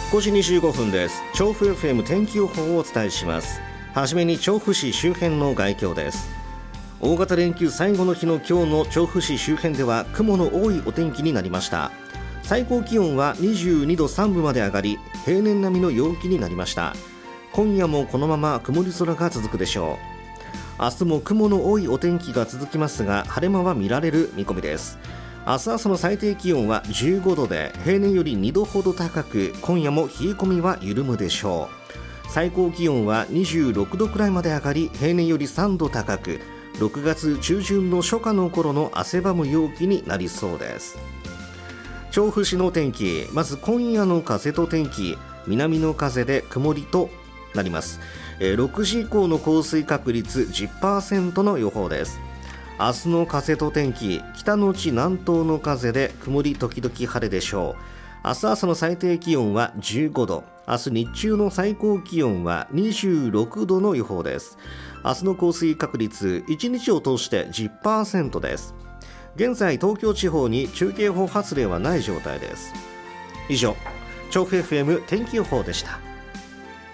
5時25分です。調布 FM 天気予報をお伝えします。はじめに調布市周辺の概況です。大型連休最後の日の今日の調布市周辺では雲の多いお天気になりました。最高気温は22度3分まで上がり、平年並みの陽気になりました。今夜もこのまま曇り空が続くでしょう。明日も雲の多いお天気が続きますが、晴れ間は見られる見込みです。明日朝の最低気温は15度で平年より2度ほど高く、今夜も冷え込みは緩むでしょう。最高気温は26度くらいまで上がり、平年より3度高く、6月中旬の初夏の頃の汗ばむ陽気になりそうです。調布市の天気、まず今夜の風と天気、南の風で曇りとなります。6時以降の降水確率 10% の予報です。明日の風と天気、北のち南東の風で曇り時々晴れでしょう。明日朝の最低気温は15度、明日日中の最高気温は26度の予報です。明日の降水確率1日を通して 10% です。現在東京地方に中継報発令はない状態です。以上、調布 FM 天気予報でした。